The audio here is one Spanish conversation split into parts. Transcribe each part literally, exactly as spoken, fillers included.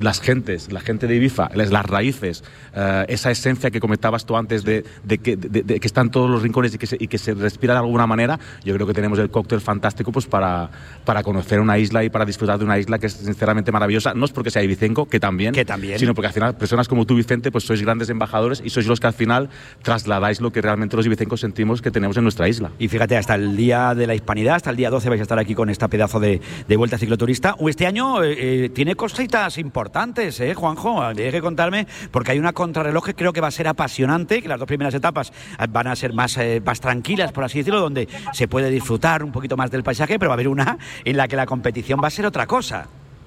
las gentes, la gente de Ibiza, las, las raíces, uh, esa esencia que comentabas tú antes de, de, que, de, de que están todos los rincones y que, se, y que se respira de alguna manera, yo creo que tenemos el cóctel fantástico pues para, para conocer una isla y para disfrutar de una isla que es sinceramente maravillosa. No es porque sea ibicenco, que también, que también, sino porque al final personas como tú, Vicente, pues sois grandes embajadores y sois los que al final trasladáis lo que realmente los ibicencos sentimos que tenemos en nuestra isla. Y fíjate, hasta el Día de la Hispanidad, hasta el día doce vais a estar aquí con esta pedazo de, de Vuelta Cicloturista. Este año eh, tiene cositas importantes, ¿eh, Juanjo? Tienes que contarme, porque hay una contrarreloj que creo que va a ser apasionante, que las dos primeras etapas van a ser más, eh, más tranquilas, por así decirlo, donde se puede disfrutar un poquito más del paisaje, pero va a haber una en la que la competición va a ser otra cosa.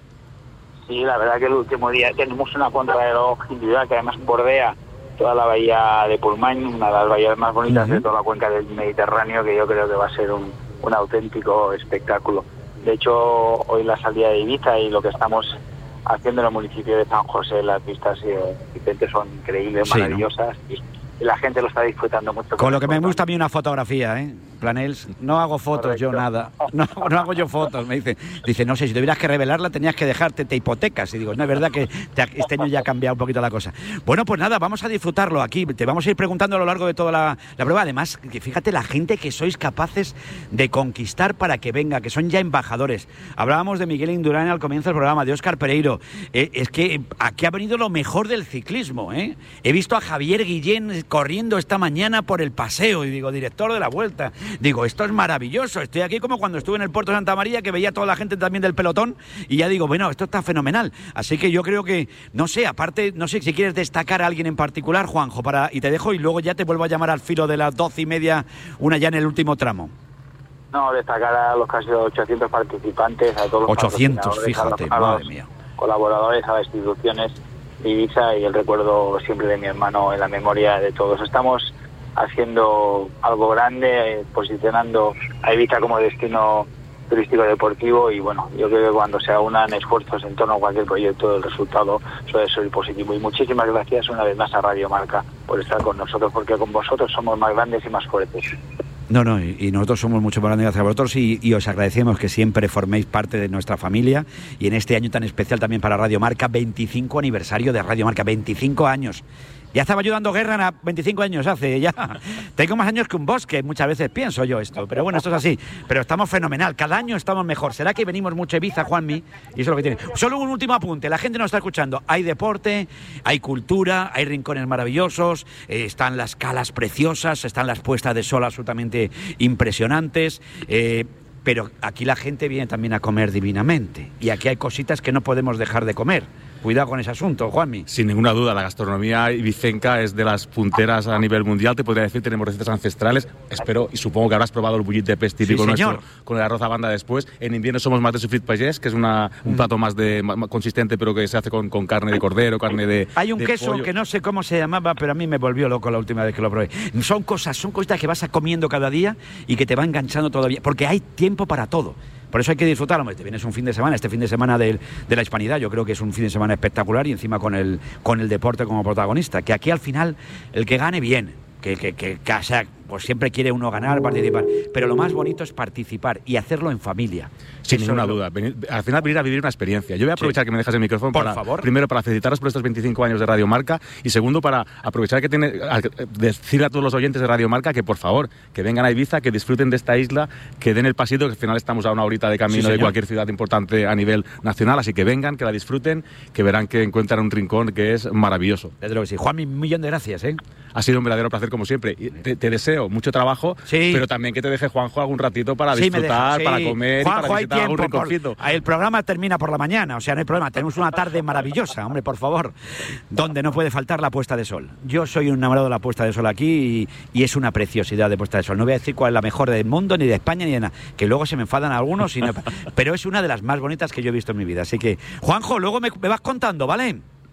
Sí, la verdad que el último día tenemos una contrarreloj individual que además bordea toda la bahía de Purmain, una de las bahías más bonitas uh-huh. de toda la cuenca del Mediterráneo, que yo creo que va a ser un, un auténtico espectáculo. De hecho, hoy la salida de Ibiza y lo que estamos haciendo en el municipio de San José, las vistas eh, Vicente, son increíbles, sí, maravillosas, ¿no? y, y la gente lo está disfrutando mucho. Con lo que me gusta a mí una fotografía, ¿eh? Planels, no hago fotos. Correcto. Yo nada, no, no hago yo fotos, me dice, dice, no sé, si tuvieras que revelarla tenías que dejarte, te hipotecas, y digo, no, es verdad que te, este año ya ha cambiado un poquito la cosa. Bueno, pues nada, vamos a disfrutarlo aquí, te vamos a ir preguntando a lo largo de toda la, la prueba, además, que fíjate la gente que sois capaces de conquistar para que venga, que son ya embajadores. Hablábamos de Miguel Indurain al comienzo del programa, de Óscar Pereiro, eh, es que aquí ha venido lo mejor del ciclismo, ¿eh? He visto a Javier Guillén corriendo esta mañana por el paseo, y digo, director de la Vuelta, digo, esto es maravilloso, estoy aquí como cuando estuve en el puerto de Santa María, que veía a toda la gente también del pelotón, y ya digo, bueno, esto está fenomenal. Así que yo creo que, no sé, aparte, no sé si quieres destacar a alguien en particular, Juanjo, para y te dejo y luego ya te vuelvo a llamar al filo de las doce y media, una ya en el último tramo. No, destacar a los casi ochocientos participantes, a todos los ochocientos, fíjate, a los, a madre los mía. colaboradores, a las instituciones de Ibiza, y el recuerdo siempre de mi hermano en la memoria de todos. Estamos haciendo algo grande, eh, posicionando a Ibiza como destino turístico deportivo, y bueno, yo creo que cuando se unan esfuerzos en torno a cualquier proyecto, el resultado suele ser positivo. Y muchísimas gracias una vez más a Radio Marca por estar con nosotros, porque con vosotros somos más grandes y más fuertes. No, no, y nosotros somos mucho más grandes gracias a vosotros, y, y os agradecemos que siempre forméis parte de nuestra familia, y en este año tan especial también para Radio Marca, veinticinco aniversario de Radio Marca, veinticinco años. Ya estaba ayudando Guerra a veinticinco años hace, ya. Tengo más años que un bosque, muchas veces pienso yo esto, pero bueno, esto es así. Pero estamos fenomenal, cada año estamos mejor. ¿Será que venimos mucho a Ibiza, Juanmi? Y eso es lo que tiene. Solo un último apunte, la gente nos está escuchando. Hay deporte, hay cultura, hay rincones maravillosos, eh, están las calas preciosas, están las puestas de sol absolutamente impresionantes, eh, pero aquí la gente viene también a comer divinamente. Y aquí hay cositas que no podemos dejar de comer. Cuidado con ese asunto, Juanmi. Sin ninguna duda, la gastronomía ibicenca es de las punteras a nivel mundial. Te podría decir, tenemos recetas ancestrales. Espero y supongo que habrás probado el bullit de pez típico sí, nuestro, con el arroz a banda después. En invierno somos más de sufrit pagès, que es una, un mm. plato más, de, más consistente, pero que se hace con, con carne de cordero, carne de Hay un de queso pollo. Que no sé cómo se llamaba, pero a mí me volvió loco la última vez que lo probé. Son cosas, son cositas que vas comiendo cada día y que te va enganchando todavía, porque hay tiempo para todo. Por eso hay que disfrutarlo. Te vienes un fin de semana, este fin de semana de, de la Hispanidad, yo creo que es un fin de semana espectacular, y encima con el, con el deporte como protagonista. Que aquí al final el que gane bien, que, que, que, que o sea, pues siempre quiere uno ganar, participar. Pero lo más bonito es participar y hacerlo en familia. Sin Eso ninguna duda. Venir, al final venir a vivir una experiencia. Yo voy a aprovechar sí. que me dejas el micrófono Por para, favor. primero, para felicitaros por estos veinticinco años de Radio Marca, y segundo, para aprovechar que tiene, a, decirle a todos los oyentes de Radio Marca que, por favor, que vengan a Ibiza, que disfruten de esta isla, que den el pasito, que al final estamos a una horita de camino sí, de cualquier ciudad importante a nivel nacional, así que vengan, que la disfruten, que verán que encuentran un rincón que es maravilloso. Desde luego que sí. Juan, un millón de gracias, ¿eh? Ha sido un verdadero placer, como siempre. Te, te deseo mucho trabajo, sí. pero también que te deje Juanjo algún ratito para sí, disfrutar, sí. para comer, Juanjo, y para visitar algún rinconcito. Por, el programa termina por la mañana, o sea, no hay problema. Tenemos una tarde maravillosa, hombre, por favor, donde no puede faltar la puesta de sol. Yo soy un enamorado de la puesta de sol aquí, y, y es una preciosidad de puesta de sol. No voy a decir cuál es la mejor del mundo, ni de España, ni de nada, que luego se me enfadan algunos, sino, pero es una de las más bonitas que yo he visto en mi vida. Así que, Juanjo, luego me, me vas contando, ¿vale?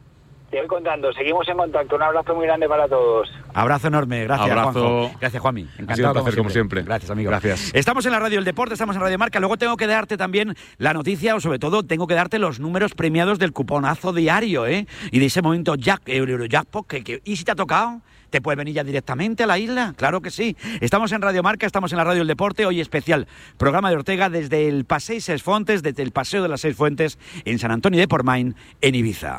te voy contando. Seguimos en contacto. Un abrazo muy grande para todos. Abrazo enorme. Gracias, Abrazo. Juanjo. Gracias, Juanmi. Encantado, Ha sido un placer, como como siempre. Gracias, amigo. Gracias. Estamos en la radio del deporte, estamos en Radio Marca. Luego tengo que darte también la noticia, o sobre todo tengo que darte los números premiados del cuponazo diario, ¿eh? Y de ese momento Jack, Eurojackpot, que, que, ¿y si te ha tocado? ¿Te puedes venir ya directamente a la isla? Claro que sí. Estamos en Radio Marca, estamos en la radio del deporte. Hoy especial programa de Ortega desde el Paseo Seis Fontes, desde el Paseo de las Seis Fuentes en San Antonio de Portmany, en Ibiza.